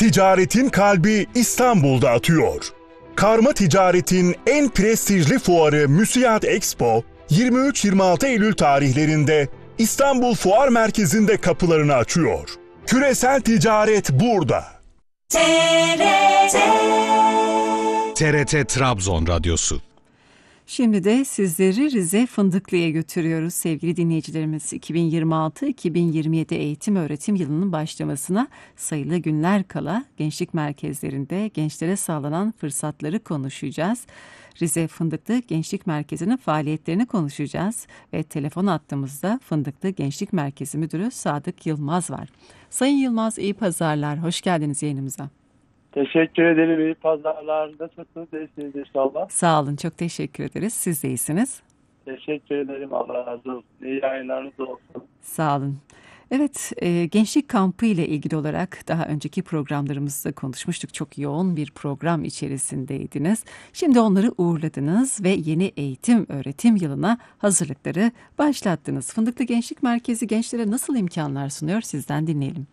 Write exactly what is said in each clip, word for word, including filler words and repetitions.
Ticaretin kalbi İstanbul'da atıyor. Karma ticaretin en prestijli fuarı Müsiyat Expo, yirmi üç yirmi altı Eylül tarihlerinde İstanbul Fuar Merkezi'nde kapılarını açıyor. Küresel ticaret burada. T R T T R T Trabzon Radyosu. Şimdi de sizleri Rize Fındıklı'ya götürüyoruz sevgili dinleyicilerimiz. iki bin yirmi altı iki bin yirmi yedi eğitim öğretim yılının başlamasına sayılı günler kala gençlik merkezlerinde gençlere sağlanan fırsatları konuşacağız. Rize Fındıklı Gençlik Merkezi'nin faaliyetlerini konuşacağız ve telefon attığımızda Fındıklı Gençlik Merkezi Müdürü Sadık Yılmaz var. Sayın Yılmaz, iyi pazarlar, hoş geldiniz yayınımıza. Teşekkür ederim. İyi pazarlar. Nasılsınız? İyisiniz inşallah. Sağ olun, çok teşekkür ederiz. Siz de iyisiniz. Teşekkür ederim. Allah razı olsun. İyi yayınlarınız olsun. Sağ olun. Evet, e, gençlik kampı ile ilgili olarak daha önceki programlarımızda konuşmuştuk. Çok yoğun bir program içerisindeydiniz. Şimdi onları uğurladınız ve yeni eğitim öğretim yılına hazırlıkları başlattınız. Fındıklı Gençlik Merkezi gençlere nasıl imkanlar sunuyor? Sizden dinleyelim.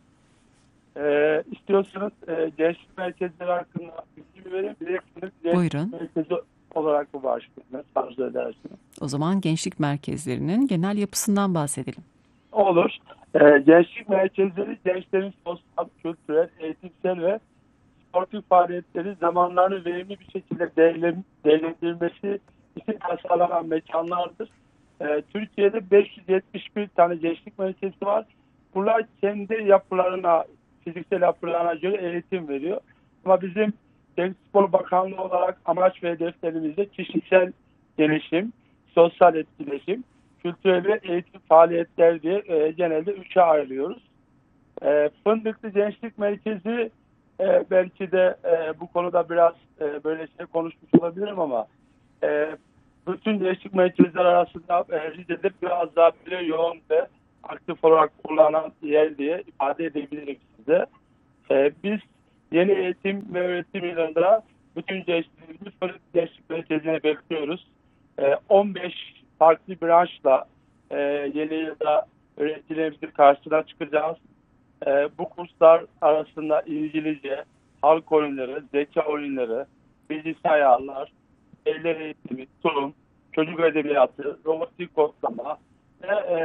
Ee, istiyorsanız e, gençlik merkezleri hakkında bilgi vereyim. Bir de Fındık Gençlik Buyurun. Merkezi olarak bu başlıyor. Arzu edersiniz. O zaman gençlik merkezlerinin genel yapısından bahsedelim. Olur. Ee, gençlik merkezleri gençlerin sosyal, kültürel, eğitimsel ve sportif faaliyetleri zamanlarını verimli bir şekilde değerlendirmesi için tasarlanan mekanlardır. Ee, Türkiye'de beş yüz yetmiş bir tane gençlik merkezi var. Bunlar kendi yapılarına, fiziksel yapılarına göre eğitim veriyor. Ama bizim Gençlik Spor Bakanlığı olarak amaç ve hedeflerimizde kişisel gelişim, sosyal etkileşim, kültürel ve eğitim faaliyetler diye e, genelde üçe ayırıyoruz. E, Fındıklı Gençlik Merkezi e, belki de e, bu konuda biraz e, böyle şey konuşmuş olabilirim ama e, bütün gençlik merkezler arasında e, Rize'de biraz daha böyle yoğun ve aktif olarak kullanılan yer diye ifade edebilirim size. E, biz yeni eğitim ve öğretim yılında bütün gençliğimizi Fındıklı Gençlik Merkezi'ne bekliyoruz. E, on beş farklı branşla e, yeni yılda öğrencilerimizin karşısına çıkacağız. E, bu kurslar arasında İngilizce, halk oyunları, zeka oyunları, bilgisayarlar, eller eğitimi, sunum, çocuk edebiyatı, robotik kodlama ve e,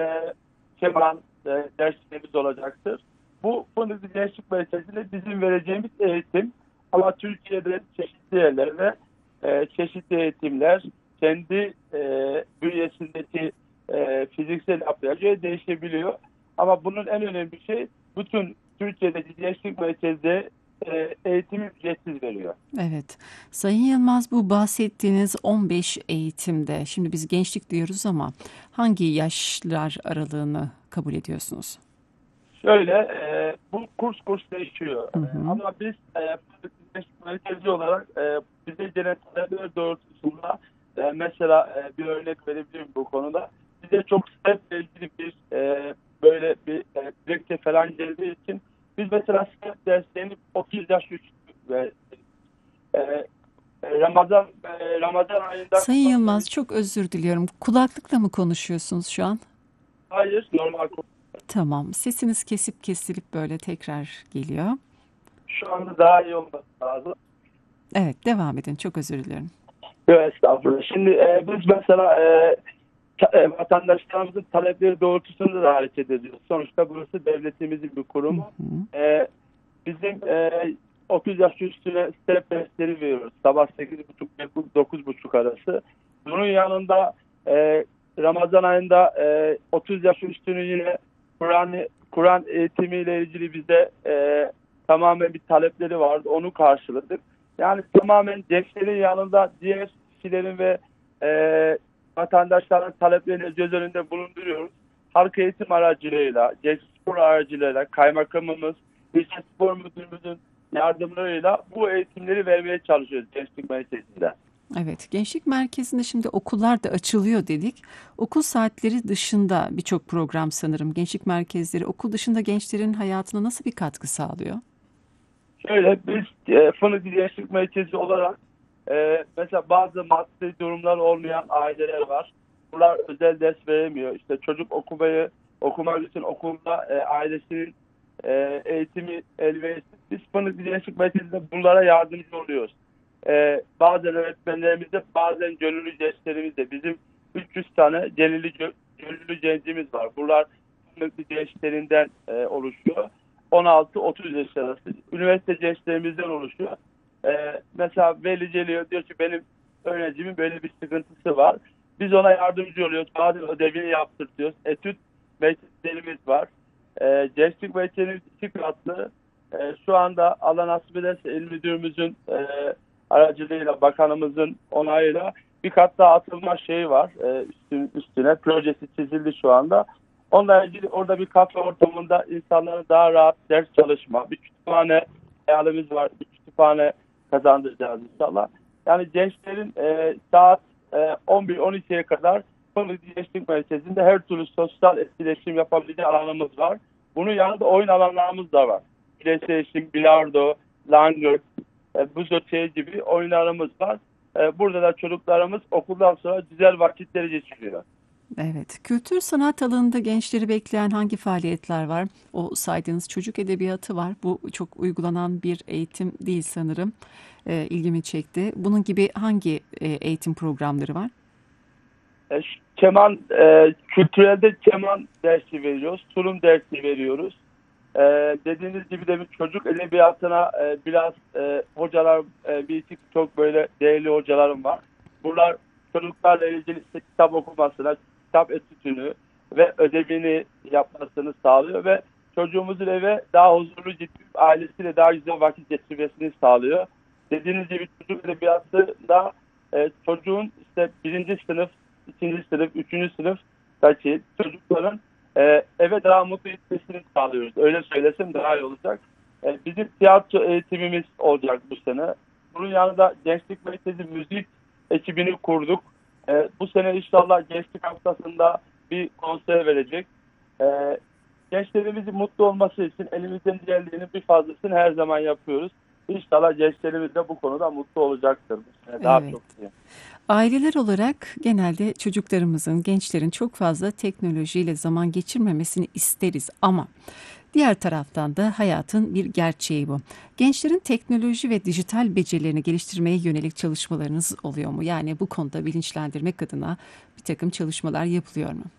keman e, derslerimiz olacaktır. Bu Fındıklı Gençlik Merkezi'nde bizim vereceğimiz eğitim ama Türkiye'de çeşitli yerlerde e, çeşitli eğitimler kendi e, bünyesindeki e, fiziksel yapıya göre değişebiliyor. Ama bunun en önemli şey bütün Türkiye'deki gençlik merkezde e, eğitimi ücretsiz veriyor. Evet. Sayın Yılmaz, bu bahsettiğiniz on beş eğitimde, şimdi biz gençlik diyoruz ama hangi yaşlar aralığını kabul ediyorsunuz? Şöyle, e, bu kurs kurs değişiyor. Hı hı. Ama biz e, gençlik merkezi olarak e, bize gelen talepler doğrultusunda e, mesela e, bir örnek verebilirim bu konuda. Bize çok STEP'le ilgili bir e, böyle bir e, dilekçe falan geldiği için biz mesela STEP derslerini otuz yaş üstü ve e, Ramazan e, Ramazan ayında... Sayın Yılmaz, çok özür diliyorum. Kulaklıkla mı konuşuyorsunuz şu an? Hayır, normal konu. Tamam. Sesiniz kesip kesilip böyle tekrar geliyor. Şu anda daha iyi olması lazım. Evet, devam edin. Çok özür diliyorum. Evet, estağfurullah. Şimdi e, biz mesela e, e, vatandaşlarımızın talepleri doğrultusunda da hareket ediyoruz. Sonuçta burası devletimizin bir kurumu. Hı hı. E, bizim e, otuz yaş üstüne step dersleri veriyoruz. Sabah sekiz buçuk dokuz buçuk arası. Bunun yanında e, Ramazan ayında e, otuz yaş üstünü yine Kur'an Kur'an eğitimiyle ilgili bize e, tamamen bir talepleri vardı. Onu karşıladık. Yani tamamen gençlerin yanında diğer kişilerin ve e, vatandaşların taleplerini göz önünde bulunduruyoruz. Halk eğitim aracılığıyla, genç spor aracılığıyla, kaymakamımız, ilçe spor müdürümüzün yardımlarıyla bu eğitimleri vermeye çalışıyoruz gençlik merkezinde. Evet, gençlik merkezinde şimdi okullar da açılıyor dedik. Okul saatleri dışında birçok program sanırım. Gençlik merkezleri okul dışında gençlerin hayatına nasıl bir katkı sağlıyor? Şöyle biz e, Fındıklı Gençlik Merkezi olarak e, mesela bazı maddi durumlar olmayan aileler var. Bunlar özel ders veremiyor. İşte çocuk okumayı okumak için okulda e, ailesinin e, eğitimi elverişsiz. Biz Fındıklı Gençlik Merkezi'nde bunlara yardımcı oluyoruz. E, bazen öğretmenlerimizde, bazen gönüllü gençlerimizde. Bizim üç yüz tane gönüllü, gönüllü gencimiz var. Bunlar Fındıklı gençlerinden e, oluşuyor. on altı otuz yaş arası. Üniversite gençlerimizden oluşuyor. E, mesela veli geliyor, diyor ki benim öğrencimin böyle bir sıkıntısı var. Biz ona yardımcı oluyoruz. Bazen ödevini yaptırtıyoruz. Etüt merkezlerimiz var. E, gençlik merkezimiz iki katlı. E, şu anda Allah nasip ederse il müdürümüzün e, aracılığıyla, bakanımızın onayıyla bir kat daha atılma şeyi var. E, üstün, üstüne projesi çizildi şu anda. Onunla ilgili orada bir kafe ortamında insanların daha rahat ders çalışma, bir kütüphane hayalimiz var. Bir kütüphane kazandıracağız inşallah. Yani gençlerin e, saat e, on bir on ikiye kadar Fındıklı Gençlik Merkezi'nde her türlü sosyal etkileşim yapabileceği alanımız var. Bunun yanında oyun alanlarımız da var. PlayStation, bilardo, langırt, e, buz öteği gibi oyunlarımız var. E, burada da çocuklarımız okuldan sonra güzel vakitleri geçiriyor. Evet, kültür sanat alanında gençleri bekleyen hangi faaliyetler var? O saydığınız çocuk edebiyatı var. Bu çok uygulanan bir eğitim değil sanırım. Ee, ilgimi çekti. Bunun gibi hangi e, eğitim programları var? E, keman, e, kültürelde keman dersi veriyoruz. Sunum dersi veriyoruz. E, dediğiniz gibi de bir çocuk edebiyatına e, biraz e, hocalar, e, bir iki çok böyle değerli hocalarım var. Bunlar çocuklarla ilgili işte kitap okumasına, kitap etütünü ve ödevini yapmasını sağlıyor ve çocuğumuzun eve daha huzurlu gidip ailesiyle daha güzel vakit geçirmesini sağlıyor. Dediğiniz gibi çocuk edebiyatında e, çocuğun işte birinci sınıf, ikinci sınıf, üçüncü sınıftaki çocukların e, eve daha mutlu gitmesini sağlıyoruz. Öyle söylesem daha iyi olacak. E, bizim tiyatro eğitimimiz olacak bu sene. Bunun yanında Gençlik Merkezi müzik ekibini kurduk. E, bu sene inşallah Gençlik Haftası'nda bir konser verecek. E, gençlerimizin mutlu olması için elimizden geldiğinin bir fazlasını her zaman yapıyoruz. İnşallah gençlerimiz de bu konuda mutlu olacaktır. Bu sene daha Evet. çok diye. Aileler olarak genelde çocuklarımızın, gençlerin çok fazla teknolojiyle zaman geçirmemesini isteriz ama diğer taraftan da hayatın bir gerçeği bu. Gençlerin teknoloji ve dijital becerilerini geliştirmeye yönelik çalışmalarınız oluyor mu? Yani bu konuda bilinçlendirmek adına bir takım çalışmalar yapılıyor mu?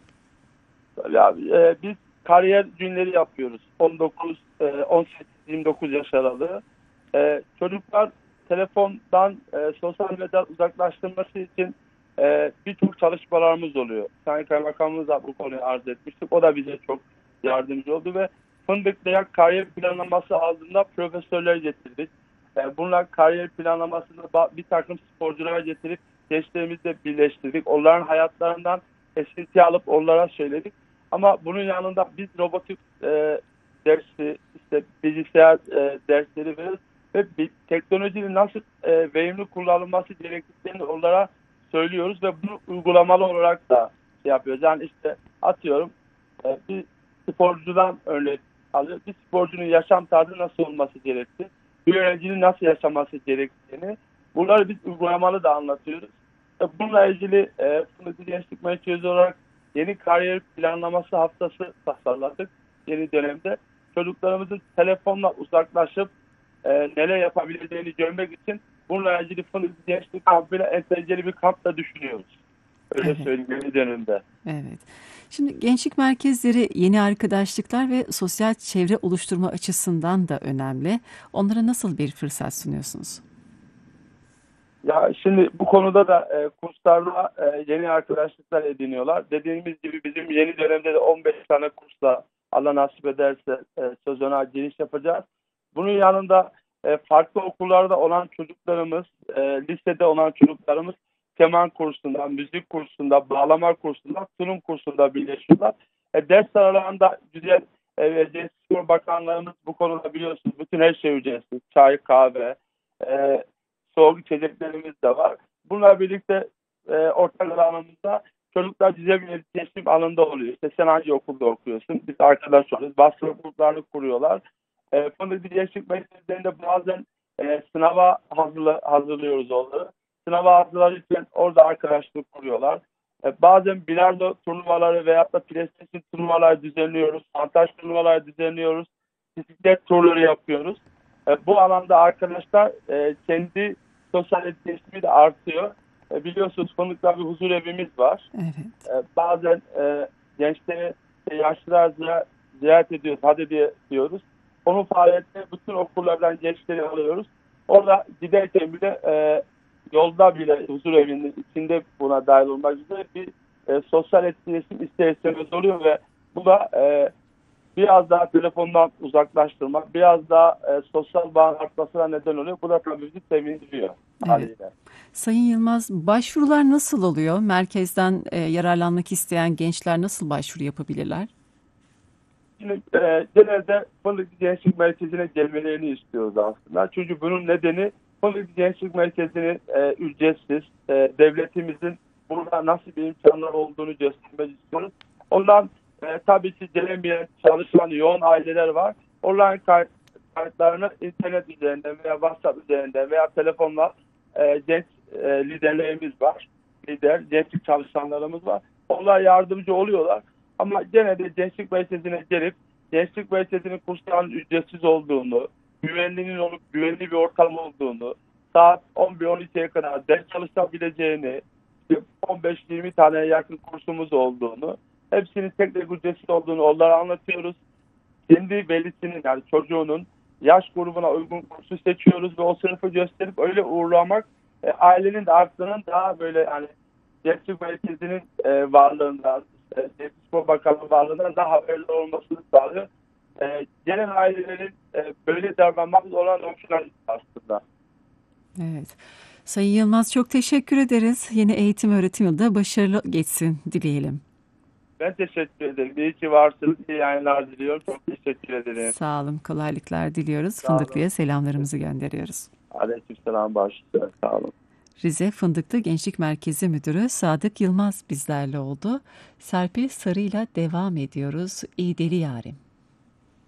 Tabii abi, e, biz kariyer günleri yapıyoruz. on dokuz, e, on sekiz yirmi dokuz yaş aralığı. E, çocuklar telefondan, e, sosyal medyadan uzaklaştırması için e, birçok çalışmalarımız oluyor. Sayın Kaymakamımız da bu konuyu arz etmiştik. O da bize çok yardımcı oldu ve Fındıklı'ya kariyer planlaması adında profesörler getirdik. E, bunlar kariyer planlamasında ba- bir takım sporculara getirip gençlerimizle birleştirdik. Onların hayatlarından esinti alıp onlara söyledik. Ama bunun yanında biz robotik e, dersi, işte bilgisayar e, dersleri veriyoruz ve bir, teknolojinin nasıl e, verimli kullanılması gerektiklerini onlara söylüyoruz ve bunu uygulamalı olarak da şey yapıyoruz. Yani işte atıyorum e, bir sporcudan örnek alıyoruz. Bir sporcunun yaşam tarzı nasıl olması gerektiği, bir öğrencinin nasıl yaşaması gerektiğini bunları biz uygulamalı da anlatıyoruz. E, bununla ilgili e, Fındıklı Gençlik Merkezi olarak yeni kariyer planlaması haftası tasarladık yeni dönemde. Çocuklarımızın telefonla uzaklaşıp e, neler yapabileceğini görmek için bununla ilgili Fındıklı Gençlik Kampı'yla entegreli bir kamp da düşünüyoruz. Öyle Evet. söyleyeyim yeni dönemde. Evet. Şimdi gençlik merkezleri yeni arkadaşlıklar ve sosyal çevre oluşturma açısından da önemli. Onlara nasıl bir fırsat sunuyorsunuz? Ya şimdi bu konuda da e, kurslarla e, yeni arkadaşlıklar ediniyorlar. Dediğimiz gibi bizim yeni dönemde de on beş tane kursla Allah nasip ederse e, sezona giriş yapacağız. Bunun yanında e, farklı okullarda olan çocuklarımız, e, lisede olan çocuklarımız keman kursunda, müzik kursunda, bağlama kursunda, sunum kursunda birleşiyorlar. E, ders aralarında güzel e, Gençlik Spor Bakanlığımız bu konuda biliyorsunuz bütün her şey ücretsiz. Çay, kahve, e, soğuk içeceklerimiz de var. Bununla birlikte e, ortak alanımızda çocuklar güzel bir iletişim alanında oluyor. İşte sen hangi okulda okuyorsun? Biz arkadaş oluyoruz. WhatsApp gruplarını kuruyorlar. E, Fındıklı Gençlik Merkezi'nde bazen e, sınava hazırla, hazırlıyoruz onları. Sınava hazırlarken orada arkadaşlık kuruyorlar. E, bazen bilardo turnuvaları veyahut da PlayStation turnuvaları düzenliyoruz. Santraç turnuvaları düzenliyoruz. bisiklet turları yapıyoruz. E, bu alanda arkadaşlar e, kendi sosyal etkileşimi de artıyor. E, biliyorsunuz Fındık'ta bir huzur evimiz var. Evet. E, bazen e, gençleri, e, yaşlılar ziyaret, ziyaret ediyoruz, hadi diye diyoruz. Onun faaliyetini bütün okullardan gençleri alıyoruz. Orada giderken bile e, yolda bile huzur evinin içinde buna dahil olmak üzere bir e, sosyal etkileşim ister istemez oluyor ve bu da e, biraz daha telefondan uzaklaştırmak, biraz daha e, sosyal bağın artmasına neden oluyor. Bu da tabii bizi sevindiriyor. Evet. Sayın Yılmaz, başvurular nasıl oluyor? Merkezden e, yararlanmak isteyen gençler nasıl başvuru yapabilirler? Şimdi e, genelde Fındık Gençlik Merkezi'ne gelmelerini istiyoruz aslında. Çünkü bunun nedeni Fındık Gençlik Merkezi'nin e, ücretsiz, e, devletimizin burada nasıl bir imkanlar olduğunu göstermek istiyoruz. Ondan e, tabii ki gelemeyen çalışan yoğun aileler var. Online kayıt, kayıtlarını internet üzerinden veya WhatsApp üzerinden veya telefonla e, genç e, liderlerimiz var. Lider, gençlik çalışanlarımız var. Onlar yardımcı oluyorlar. Ama gene de gençlik merkezine gelip gençlik merkezinin kurslarının ücretsiz olduğunu, güvenliğinin olup güvenli bir ortam olduğunu, saat on bir on ikiye kadar ders çalışabileceğini, on beş yirmi taneye yakın kursumuz olduğunu, hepsinin tek tek ücretsiz olduğunu onlara anlatıyoruz. Kendi velisinin, yani çocuğunun yaş grubuna uygun kursu seçiyoruz ve o sınıfı gösterip öyle uğurlamak e, ailenin de aklının daha böyle yani gençlik merkezinin e, varlığından, Gençlik Spor Bakanlığı varlığından daha haberli olmasını sağlıyor. E, gelen ailelerin e, böyle davranmak olan hoşuna aslında. Evet. Sayın Yılmaz, çok teşekkür ederiz. Yeni eğitim öğretim yılında başarılı geçsin dileyelim. Ben teşekkür ederim. İyi ki varsınız. İyi yayınlar diliyorum. Çok teşekkür ederim. Sağ olun. Kolaylıklar diliyoruz. Sağ olun. Fındıklı'ya selamlarımızı gönderiyoruz. Aleykümselam başlıyor. Sağ olun. Rize Fındıklı Gençlik Merkezi Müdürü Sadık Yılmaz bizlerle oldu. Serpil Sarı'yla devam ediyoruz. İyi deli yarim.